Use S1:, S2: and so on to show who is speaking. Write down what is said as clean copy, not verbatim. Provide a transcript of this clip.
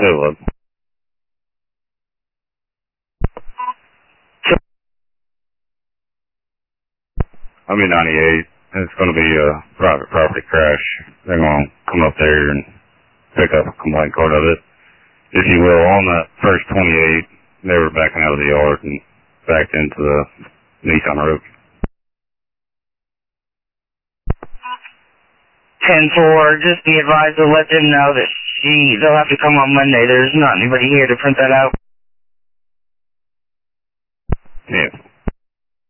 S1: Caleb. I'm in 98. It's going to be a private property crash. They're going to come up there and pick up a complaint card of it. If you will, on that first 28, they were backing out of the yard and backed into the Nissan Rogue.
S2: 10-4, just be advised to let them know that they'll have to come on Monday. There's not anybody here to print that out.
S1: Yeah.